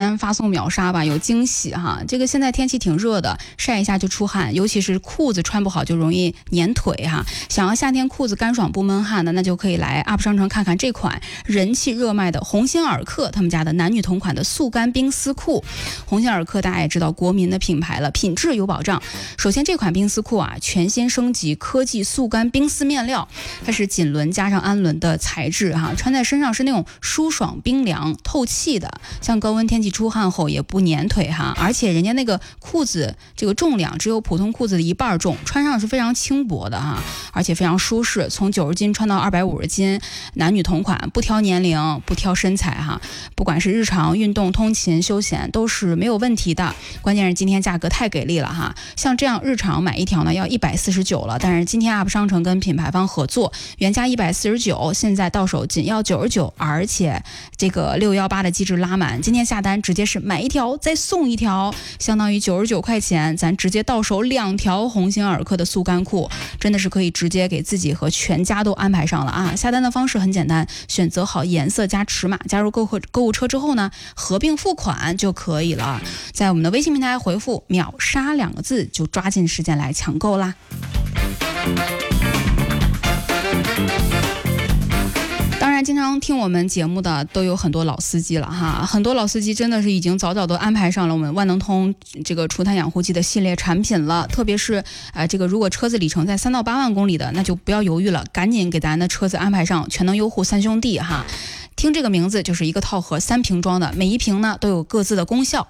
单发送秒杀吧，有惊喜哈。这个现在天气挺热的，晒一下就出汗，尤其是裤子穿不好就容易粘腿哈。想要夏天裤子干爽不闷汗的，那就可以来 UP 商城看看这款人气热卖的鸿星尔克他们家的男女同款的速干冰丝裤。鸿星尔克大家也知道国民的品牌了，品质有保障。首先这款冰丝裤啊，全新升级科技速干冰丝面料，它是锦纶加上氨纶的材质哈，穿在身上是那种舒爽冰凉透气的，像高温天气出汗后也不粘腿哈。而且人家那个裤子这个重量只有普通裤子的1半重，穿上是非常轻薄的哈，而且非常舒适，从90斤穿到250斤，男女同款，不挑年龄不挑身材哈，不管是日常运动、通勤、休闲都是没有问题的。关键是今天价格太给力了哈，像这样日常买一条呢要149了，但是今天 UP 商城跟品牌方合作，原价149，现在到手仅要99，而且这个618的机制拉满，今天下单直接是买一条再送一条，相当于99块钱，咱直接到手2条鸿星尔克的速干裤，真的是可以直接给自己和全家都安排上了啊！下单的方式很简单，选择好颜色加尺码，加入购物车之后呢，合并付款就可以了。在我们的微信平台回复秒杀2个字，就抓紧时间来抢购啦。当然经常听我们节目的都有很多老司机了哈，很多老司机真的是已经早早都安排上了我们万能通这个除碳养护剂的系列产品了，特别是这个如果车子里程在3到8万公里的，那就不要犹豫了，赶紧给咱的车子安排上全能优护3兄弟哈。听这个名字就是一个套盒3瓶装的，每一瓶呢都有各自的功效。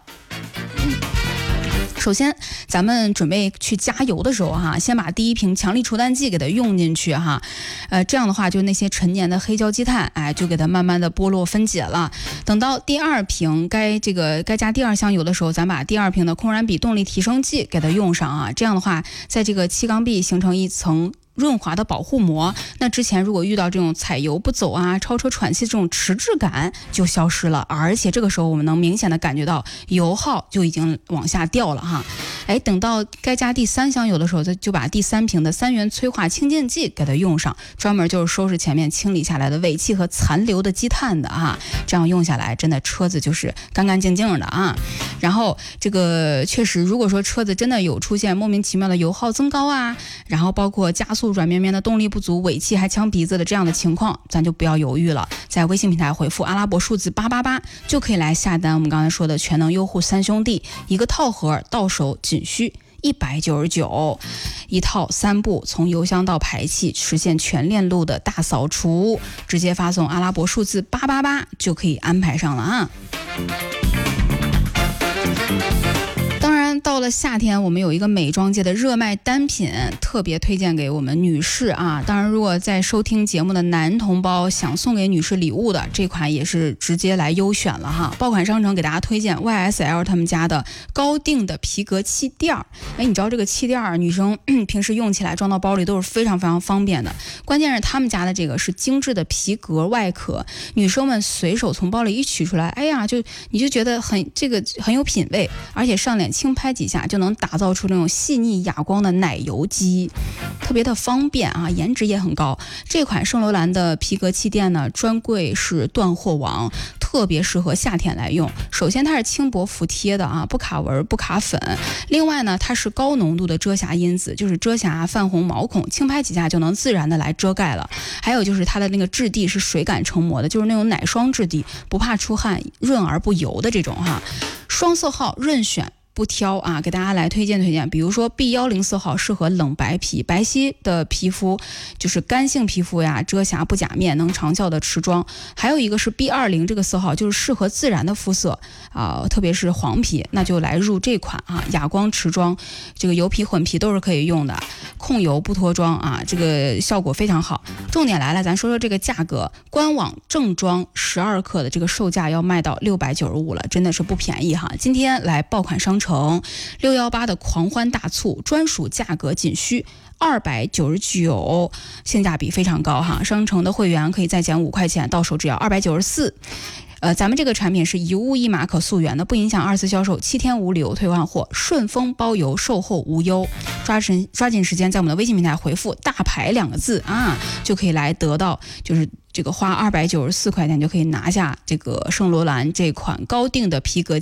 首先咱们准备去加油的时候哈，先把第1瓶强力除氮剂给它用进去哈，这样的话就那些陈年的黑胶积碳就给它慢慢的剥落分解了。等到第2瓶该加第2箱油的时候，咱把第2瓶的空燃比动力提升剂给它用上啊，这样的话在这个气缸壁形成一层润滑的保护膜，那之前如果遇到这种踩油不走啊、超车喘气这种迟滞感就消失了，而且这个时候我们能明显的感觉到油耗就已经往下掉了哈。等到该加第3箱油的时候，就把第3瓶的3元催化清净剂给它用上，专门就是收拾前面清理下来的尾气和残留的积碳的啊，这样用下来真的车子就是干干净净的啊。然后这个确实如果说车子真的有出现莫名其妙的油耗增高啊，然后包括加速软绵绵的动力不足，尾气还呛鼻子的这样的情况，咱就不要犹豫了，在微信平台回复阿拉伯数字888就可以来下单我们刚才说的全能优护3兄弟，一个套盒到手仅需199，一套3步，从油箱到排气实现全链路的大扫除，直接发送阿拉伯数字888就可以安排上了啊。当然到了夏天，我们有一个美妆界的热卖单品，特别推荐给我们女士啊。当然如果在收听节目的男同胞想送给女士礼物的，这款也是直接来优选了哈。爆款商城给大家推荐 YSL 他们家的高定的皮革气垫儿。你知道这个气垫儿女生平时用起来装到包里都是非常非常方便的，关键是他们家的这个是精致的皮革外壳，女生们随手从包里一取出来，你就觉得很有品味，而且上脸轻拍几下就能打造出那种细腻哑光的奶油肌，特别的方便啊，颜值也很高。这款圣罗兰的皮革气垫呢，专柜是断货王，特别适合夏天来用。首先它是轻薄服帖的啊，不卡纹不卡粉，另外呢它是高浓度的遮瑕因子，就是遮瑕泛红毛孔，轻拍几下就能自然的来遮盖了。还有就是它的那个质地是水感成膜的，就是那种奶霜质地，不怕出汗，润而不油的这种哈。双色号任选不挑啊，给大家来推荐，比如说 B10色号适合冷白皮、白皙的皮肤，就是干性皮肤呀，遮瑕不假面，能长效的持妆。还有一个是 B20这个色号，就是适合自然的肤色啊，特别是黄皮，那就来入这款啊，哑光持妆，这个油皮混皮都是可以用的，控油不脱妆啊，这个效果非常好。重点来了，咱说说这个价格，官网正装12克的这个售价要卖到695了，真的是不便宜哈。今天来爆款商城618的狂欢大促，专属价格仅需299，性价比非常高哈。商城的会员可以再减5块钱，到手只要294。咱们这个产品是一物一码可溯源的，不影响2次销售，7天无理由退换货，顺丰包邮，售后无忧。抓紧时间在我们的微信平台回复大牌2个字啊，就可以来得到就是这个花294块钱就可以拿下这个圣罗兰这款高定的皮革